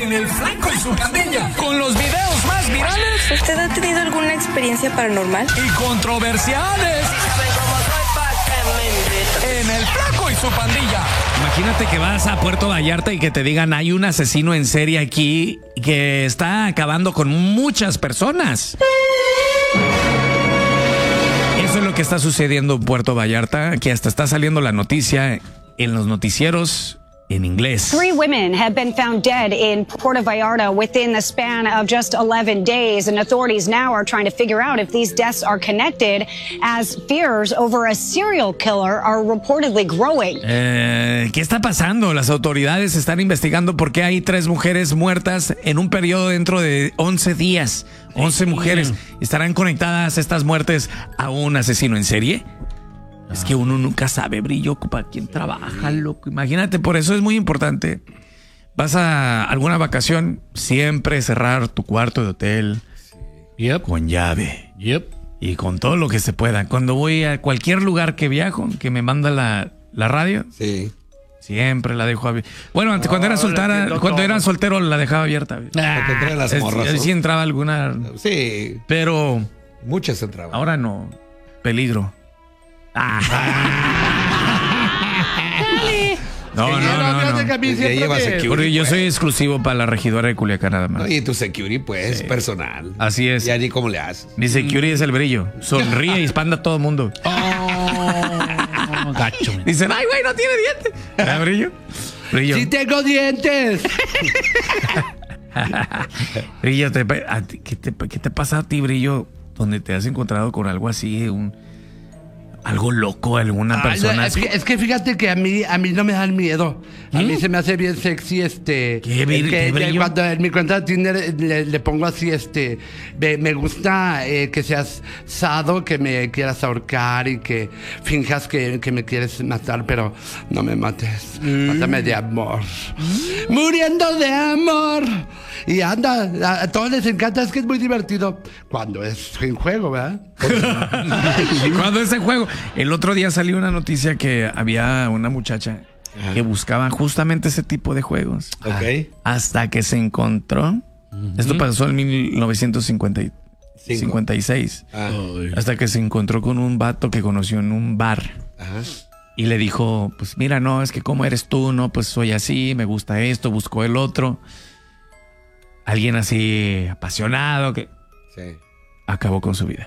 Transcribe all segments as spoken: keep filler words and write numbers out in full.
en El Flaco y su pandilla, con los videos más virales. ¿Usted ha tenido alguna experiencia paranormal? Y controversiales. En El Flaco y su pandilla. Imagínate que vas a Puerto Vallarta y que te digan hay un asesino en serie aquí que está acabando con muchas personas. Eso es lo que está sucediendo en Puerto Vallarta, que hasta está saliendo la noticia en los noticieros en inglés. Three women have been found dead in Puerto Vallarta within the span of just eleven days, and authorities now are trying to figure out if these deaths are connected as fears over a serial killer are reportedly growing. Eh, ¿Qué está pasando? Las autoridades están investigando por qué hay tres mujeres muertas en un periodo dentro de once días. once mujeres. ¿Estarán conectadas estas muertes a un asesino en serie? Es que uno nunca sabe, Brillo, para quién trabaja, loco. Imagínate, por eso es muy importante. Vas a alguna vacación, siempre cerrar tu cuarto de hotel yep. con llave. Yep. Y con todo lo que se pueda. Cuando voy a cualquier lugar que viajo, que me manda la, la radio, sí. siempre la dejo abierta. Bueno, antes, cuando era soltera, cuando era soltero la dejaba abierta. Ah, porque entraban las morras, es, ¿no? Sí entraba alguna. Sí. Pero muchas entraban. Ahora no. Peligro. Ah. No, no, no, no. no. Yo soy exclusivo para la regidora de Culiacán nada más. No, y tu security, pues, sí. personal. Así es. Ya ni cómo le haces. Mi security es el Brillo. Sonríe y espanta a todo el mundo. Oh, gacho. Dicen, ay, güey, no tiene dientes. ¿Ah, Brillo? Brillo. ¡Sí tengo dientes! Brillo, te, a ti, ¿qué, te, ¿qué te pasa a ti, Brillo? Donde te has encontrado con algo así, un... algo loco, alguna Ay, persona. No, es, que, es que fíjate que a mí a mí no me dan miedo. A ¿Mm? mí se me hace bien sexy este. ¿Qué, vir, que, qué que cuando en mi cuenta de Tinder le, le pongo así este. Me, me gusta eh, que seas sado, que me quieras ahorcar y que finjas que, que me quieres matar, pero no me mates. Mm. Mátame de amor. Mm. Muriendo de amor. Y anda, a todos les encanta, es que es muy divertido cuando es en juego, ¿verdad? Cuando es en juego. El otro día salió una noticia que había una muchacha Ajá. que buscaba justamente ese tipo de juegos. Okay. Hasta que se encontró. Uh-huh. Esto pasó en mil novecientos cincuenta y seis. Ah. Hasta que se encontró con un vato que conoció en un bar. Ajá. Y le dijo, pues mira, no, es que cómo eres tú, no, pues soy así, me gusta esto, busco el otro. Alguien así apasionado que sí. acabó con su vida.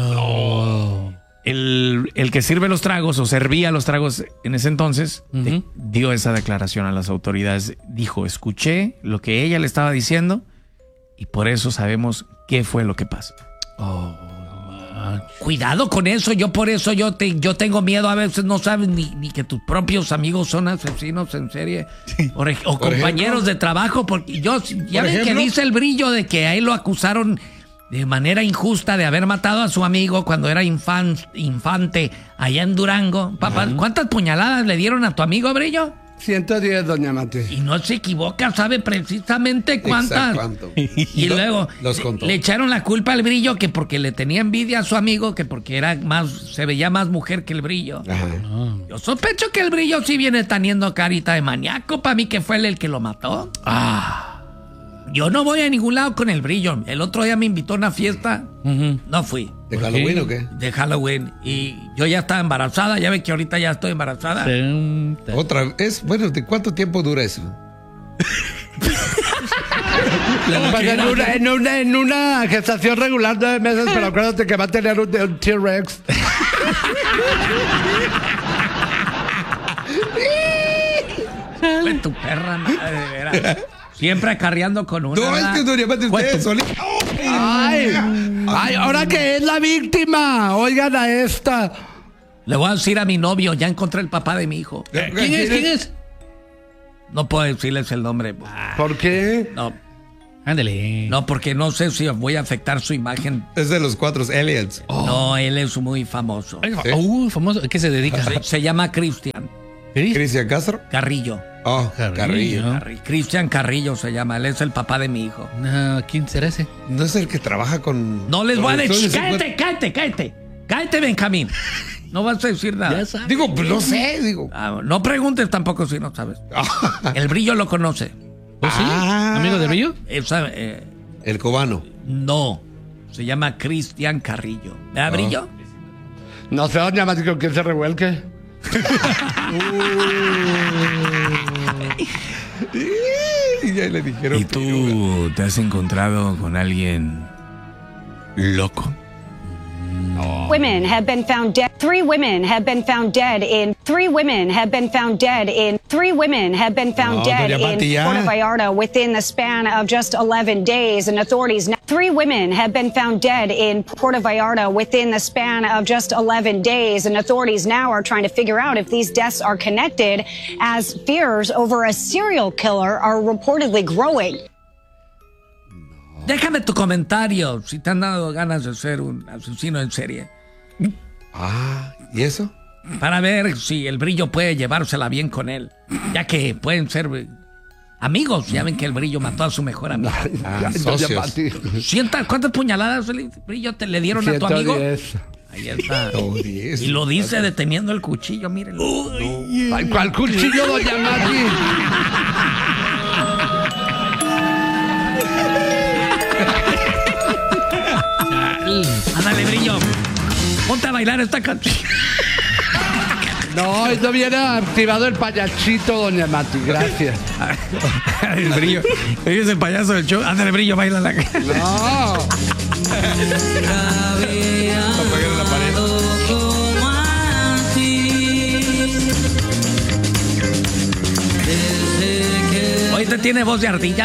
No. El, el que sirve los tragos o servía los tragos en ese entonces uh-huh. dio esa declaración a las autoridades. Dijo, escuché lo que ella le estaba diciendo y por eso sabemos qué fue lo que pasó. Oh. Cuidado con eso, yo por eso yo te, yo tengo miedo, a veces no sabes ni, ni que tus propios amigos son asesinos en serie sí. o, o compañeros ejemplo? de trabajo, porque yo ya ven que dice el Brillo de que a él lo acusaron de manera injusta de haber matado a su amigo cuando era infan, infante allá en Durango. Papá, uh-huh. ¿cuántas puñaladas le dieron a tu amigo, Brillo? ciento diez, doña Mate. Y no se equivoca, sabe precisamente cuántas. Exacto. Y, y luego los contó. Le, le echaron la culpa al Brillo que porque le tenía envidia a su amigo, que porque era más, se veía más mujer que el Brillo. Ajá. Yo sospecho que el Brillo sí viene teniendo carita de maníaco, para mí que fue él el que lo mató. Ah. Yo no voy a ningún lado con el Brillo. El otro día me invitó a una fiesta, uh-huh. no fui. ¿De Halloween o qué? De Halloween. Y yo ya estaba embarazada, ya ven que ahorita ya estoy embarazada. Sí. Otra vez, bueno, ¿de cuánto tiempo dura eso? en, una, en, una, en una gestación regular nueve meses, pero acuérdate que va a tener un, un T-Rex. Dale tu perra madre, de veras. Siempre acarreando con una. No, es que no llamate ustedes solito. Ay, ay, ahora que es la víctima. Oigan a esta. Le voy a decir a mi novio, ya encontré el papá de mi hijo. ¿Quién es? ¿Quién es? No puedo decirles el nombre. ¿Por qué? No. Ándale. No, porque no sé si voy a afectar su imagen. Es de los cuatro aliens. Oh. No, él es muy famoso. ¿Sí? Uh, famoso. ¿A qué se dedica? Se, se llama Cristian. ¿Cristian Castro? Carrillo. Oh, Carrillo. Carrillo. Cristian Carrillo se llama. Él es el papá de mi hijo. No, ¿quién será ese? No es el que trabaja con... No les voy a decir. Entonces, cállate, cállate, cállate. Cállate, Benjamín. No vas a decir nada. Digo, pues no sé, digo. Ah, no preguntes tampoco si no sabes. El Brillo lo conoce. ¿Oh, sí? Ah. ¿Amigo de Brillo? Esa, eh, El cubano. no, se llama Cristian Carrillo. ¿Me da Brillo? No sé, doña Mati, ¿con quién se revuelque? Y ya le dijeron. ¿Y tú te has encontrado con alguien loco? Women have been found dead. Three women have been found dead in. Three women have been found dead in. Three women have been found No, dead doña Mati, in ya. Puerto Vallarta within the span of just eleven days, and authorities. Now, three women have been found dead in Puerto Vallarta within the span of just eleven days, and authorities now are trying to figure out if these deaths are connected, as fears over a serial killer are reportedly growing. Déjame tu comentario si te han dado ganas de ser un asesino en serie. Ah, ¿y eso? Para ver si el Brillo puede llevársela bien con él. Ya que pueden ser eh, amigos. Ya ven que el Brillo mató a su mejor amigo. Ah, Doña socios. Mati. Sienta, ¿cuántas puñaladas, el Brillo, te le dieron a tu amigo? ciento diez. Ahí está. Oh, diez. Y lo dice deteniendo el cuchillo, mírenlo. Ay, ¿cuál cuchillo, doña Mati? Ándale, Brillo. Ponte a bailar esta canción. No, no viene activado el payachito, doña Mati, gracias. El Brillo. Ella es el payaso del show. Ándale, Brillo, baila la canción. No. Apagar la pared. Hoy te tiene voz de ardilla.